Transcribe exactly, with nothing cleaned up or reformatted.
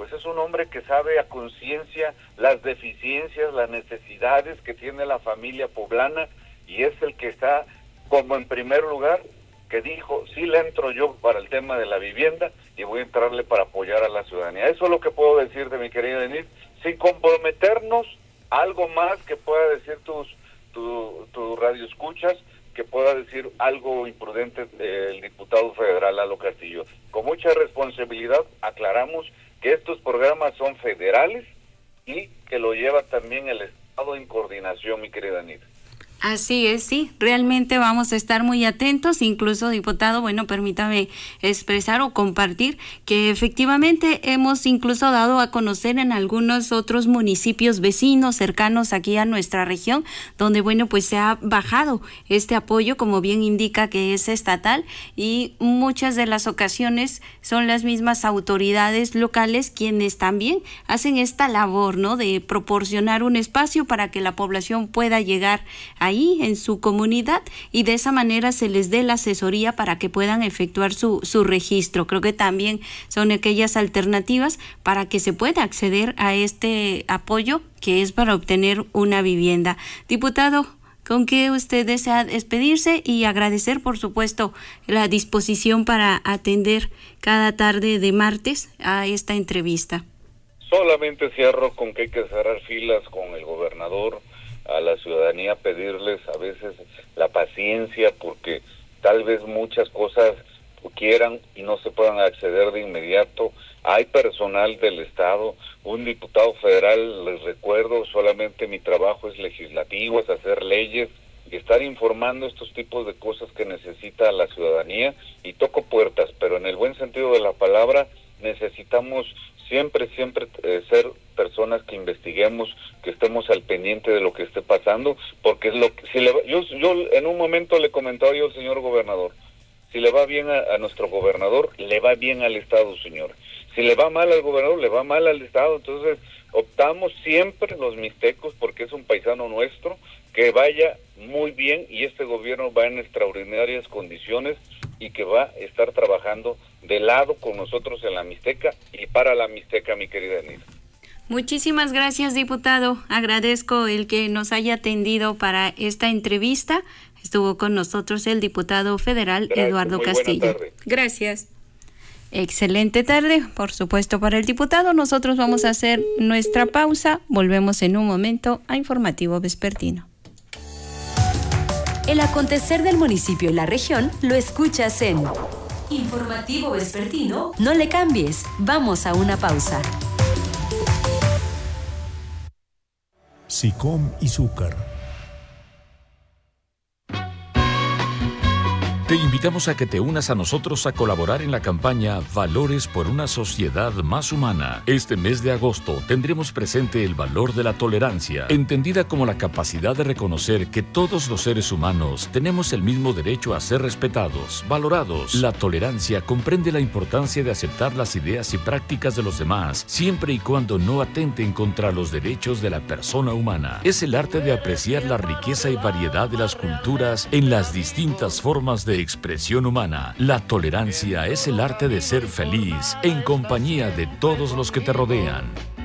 pues es un hombre que sabe a conciencia las deficiencias, las necesidades que tiene la familia poblana, y es el que está como en primer lugar, que dijo, sí le entro yo para el tema de la vivienda y voy a entrarle para apoyar a la ciudadanía. Eso es lo que puedo decir de mi querida Denise, sin comprometernos. Algo más que pueda decir tus tu, tu radio escuchas, que pueda decir algo imprudente el diputado federal Lalo Castillo. Con mucha responsabilidad aclaramos que estos programas son federales y que lo lleva también el Estado en coordinación, mi querida Anita. Así es, sí, realmente vamos a estar muy atentos. Incluso, diputado, bueno, permítame expresar o compartir que efectivamente hemos incluso dado a conocer en algunos otros municipios vecinos cercanos aquí a nuestra región, donde, bueno, pues se ha bajado este apoyo, como bien indica que es estatal, y muchas de las ocasiones son las mismas autoridades locales quienes también hacen esta labor, ¿no?, de proporcionar un espacio para que la población pueda llegar a ahí en su comunidad y de esa manera se les dé la asesoría para que puedan efectuar su, su registro. Creo que también son aquellas alternativas para que se pueda acceder a este apoyo que es para obtener una vivienda. Diputado, ¿con qué usted desea despedirse? Y agradecer, por supuesto, la disposición para atender cada tarde de martes a esta entrevista. Solamente cierro con que hay que cerrar filas con el gobernador, a la ciudadanía pedirles a veces la paciencia, porque tal vez muchas cosas quieran y no se puedan acceder de inmediato. Hay personal del Estado, un diputado federal, les recuerdo, solamente mi trabajo es legislativo, es hacer leyes y estar informando estos tipos de cosas que necesita la ciudadanía, y toco puertas, pero en el buen sentido de la palabra necesitamos siempre, siempre eh, ser personas que investiguemos, que estemos al pendiente de lo que esté pasando, porque es lo que, si le va, yo, yo en un momento le comentaba yo, señor gobernador, si le va bien a, a nuestro gobernador, le va bien al Estado, señor. Si le va mal al gobernador, le va mal al Estado. Entonces optamos siempre los mixtecos, porque es un paisano nuestro, que vaya muy bien, y este gobierno va en extraordinarias condiciones y que va a estar trabajando de lado con nosotros en la Mixteca y para la Mixteca, mi querida Anita. Muchísimas gracias, diputado. Agradezco el que nos haya atendido para esta entrevista. Estuvo con nosotros el diputado federal gracias, Eduardo Castillo. Gracias. Excelente tarde, por supuesto, para el diputado. Nosotros vamos a hacer nuestra pausa. Volvemos en un momento a Informativo Vespertino. El acontecer del municipio y la región lo escuchas en Informativo Vespertino. No le cambies, vamos a una pausa. SICOM y Zúcar. Te invitamos a que te unas a nosotros a colaborar en la campaña Valores por una sociedad más humana. Este mes de agosto tendremos presente el valor de la tolerancia, entendida como la capacidad de reconocer que todos los seres humanos tenemos el mismo derecho a ser respetados, valorados. La tolerancia comprende la importancia de aceptar las ideas y prácticas de los demás, siempre y cuando no atenten contra los derechos de la persona humana. Es el arte de apreciar la riqueza y variedad de las culturas en las distintas formas de expresión humana. La tolerancia es el arte de ser feliz en compañía de todos los que te rodean.